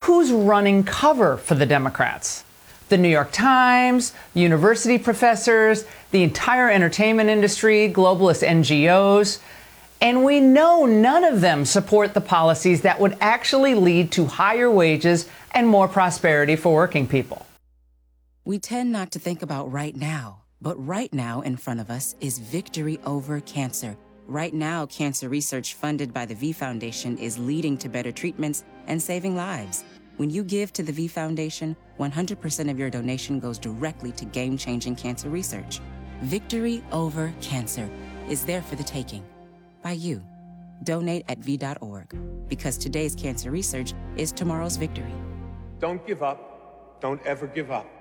who's running cover for the Democrats? The New York Times, university professors, the entire entertainment industry, globalist NGOs. And we know none of them support the policies that would actually lead to higher wages and more prosperity for working people. We tend not to think about right now, but right now in front of us is victory over cancer. Right now, cancer research funded by the V Foundation is leading to better treatments and saving lives. When you give to the V Foundation, 100% of your donation goes directly to game-changing cancer research. Victory over cancer is there for the taking. By you. Donate at V.org. Because today's cancer research is tomorrow's victory. Don't give up. Don't ever give up.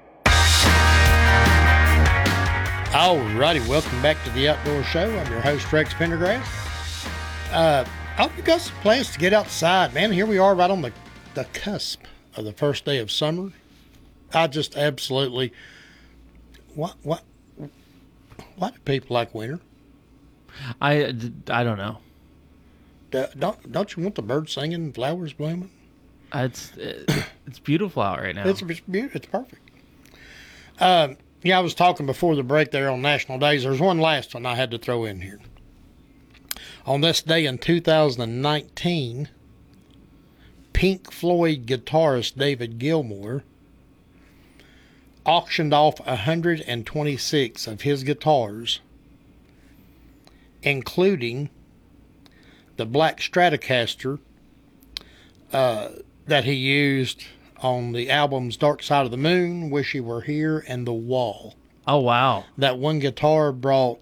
Alrighty, welcome back to the Outdoor Show. I'm your host, Rex Pendergrass. I hope you got some plans to get outside, man. Here we are right on the cusp of the first day of summer. I just absolutely... Why do people like winter? I don't know. Don't you want the birds singing, flowers blooming? It's beautiful out right now. It's beautiful. It's perfect. Yeah, I was talking before the break there on National Days. There's one last one I had to throw in here. On this day in 2019, Pink Floyd guitarist David Gilmour auctioned off 126 of his guitars, including the Black Stratocaster that he used on the albums Dark Side of the Moon, Wish You Were Here, and The Wall. Oh, wow. That one guitar brought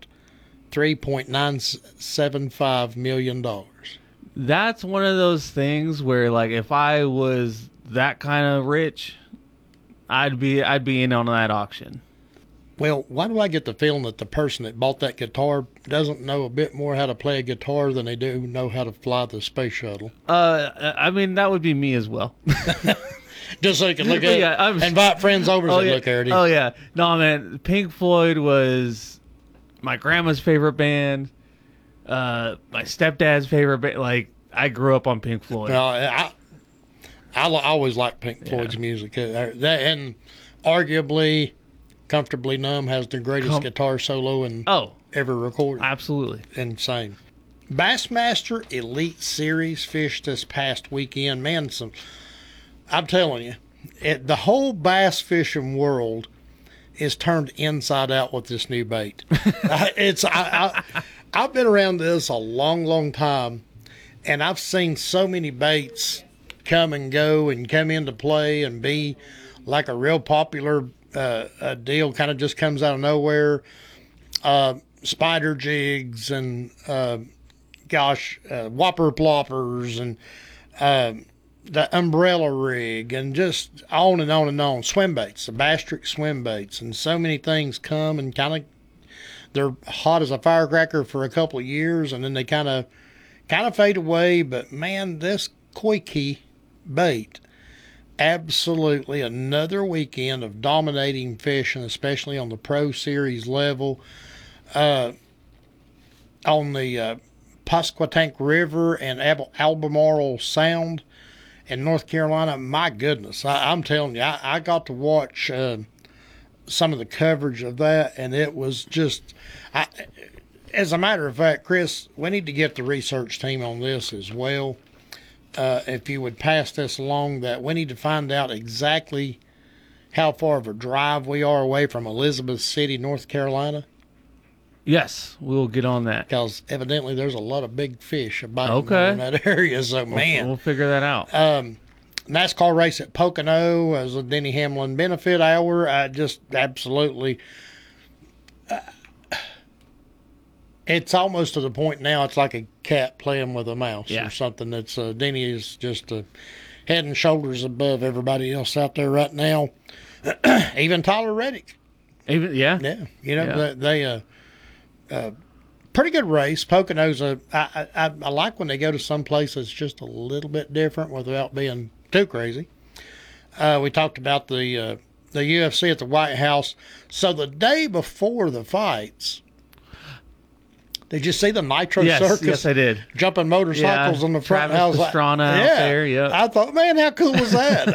$3.975 million. That's one of those things where, like, if I was that kind of rich, I'd be in on that auction. Well, why do I get the feeling that the person that bought that guitar doesn't know a bit more how to play a guitar than they do know how to fly the space shuttle? I mean, that would be me as well. Just so you can look at it, invite friends over and look at it. Oh, yeah. No, man, Pink Floyd was my grandma's favorite band, my stepdad's favorite band. Like, I grew up on Pink Floyd. I always liked Pink Floyd's music. That, and arguably... Comfortably Numb has the greatest guitar solo ever recorded. Absolutely. Insane. Bassmaster Elite Series fished this past weekend. Man, I'm telling you, the whole bass fishing world is turned inside out with this new bait. I've been around this a long, long time, and I've seen so many baits come and go and come into play and be like a real popular a deal, kind of just comes out of nowhere. Spider jigs and whopper ploppers and the umbrella rig and just on and on and on. Swim baits, the Bastrix swim baits, and so many things come and kind of they're hot as a firecracker for a couple of years, and then they kind of fade away. But man, this koi key bait. Absolutely another weekend of dominating fishing, especially on the Pro Series level. On the Pasquotank River and Albemarle Sound in North Carolina, my goodness, I'm telling you, I got to watch some of the coverage of that, and it was just... as a matter of fact, Chris, we need to get the research team on this as well. If you would pass this along, that we need to find out exactly how far of a drive we are away from Elizabeth City, North Carolina. Yes, we'll get on that. Because evidently there's a lot of big fish biting in that area, so man. We'll figure that out. NASCAR race at Pocono as a Denny Hamlin benefit hour. I just absolutely... it's almost to the point now it's like a cat playing with a mouse or something. That's Denny is just head and shoulders above everybody else out there right now. Even Tyler Reddick. Yeah. You know, they pretty good race. Pocono's I like when they go to some place that's just a little bit different without being too crazy. We talked about the UFC at the White House. So the day before the fights. Did you see the Nitro Circus? Yes, I did. Jumping motorcycles on the front. Travis Pastrana out there, I thought, man, how cool was that?